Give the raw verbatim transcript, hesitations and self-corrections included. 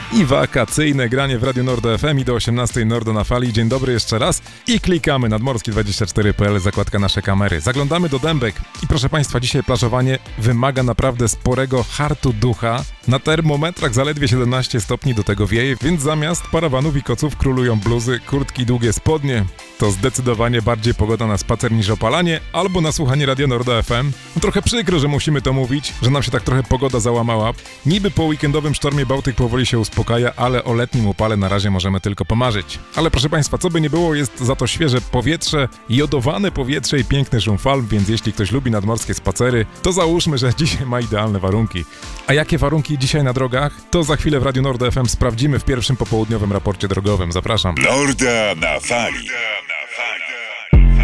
i wakacyjne granie w Radio Nordo F M i do osiemnastej Nordo na fali. Dzień dobry jeszcze raz i klikamy nadmorskie dwadzieścia cztery kropka p l, zakładka nasze kamery. Zaglądamy do Dębek i proszę Państwa, dzisiaj plażowanie wymaga naprawdę sporego hartu ducha. Na termometrach zaledwie siedemnaście stopni, do tego wieje, więc zamiast parawanów i koców królują bluzy, kurtki, długie spodnie. To zdecydowanie bardziej pogoda na spacer niż opalanie albo na słuchanie Radio Nordo F M. No trochę przykro, że musimy to mówić, że nam się tak trochę pogoda załamała. Niby po weekendowym sztormie Bałtyk powoli się uspokaja, ale o letnim upale na razie możemy tylko pomarzyć. Ale proszę Państwa, co by nie było, jest za to świeże powietrze, jodowane powietrze i piękny szum fal, więc jeśli ktoś lubi nadmorskie spacery, to załóżmy, że dzisiaj ma idealne warunki. A jakie warunki dzisiaj na drogach? To za chwilę w Radio Nordo F M sprawdzimy w pierwszym popołudniowym raporcie drogowym. Zapraszam. Norda na fali.